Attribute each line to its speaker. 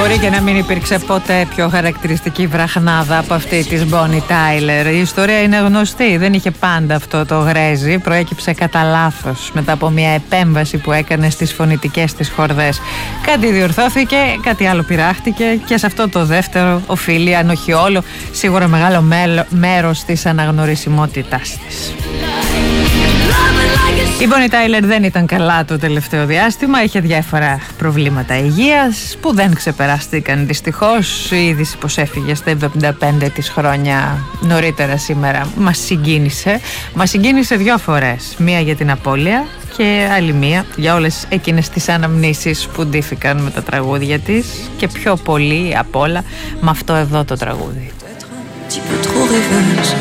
Speaker 1: Μπορεί και να μην υπήρξε ποτέ πιο χαρακτηριστική βραχνάδα από αυτή της Bonnie Tyler. Η ιστορία είναι γνωστή, δεν είχε πάντα αυτό το γρέζι. Προέκυψε κατά λάθος μετά από μια επέμβαση που έκανε στις φωνητικές της χορδές. Κάτι διορθώθηκε, κάτι άλλο πειράχτηκε και σε αυτό το δεύτερο οφείλει, αν όχι όλο, σίγουρα μεγάλο μέρος της αναγνωρισιμότητάς της. Η Bonnie Tyler δεν ήταν καλά το τελευταίο διάστημα, είχε διάφορα προβλήματα υγείας που δεν ξεπεράστηκαν δυστυχώς. Η είδηση πως έφυγε στα 75 της χρόνια νωρίτερα σήμερα μας συγκίνησε δυο φορές. Μία για την απώλεια και άλλη μία για όλες εκείνες τις αναμνήσεις που ντύθηκαν με τα τραγούδια της και πιο πολύ απ' όλα με αυτό εδώ το τραγούδι.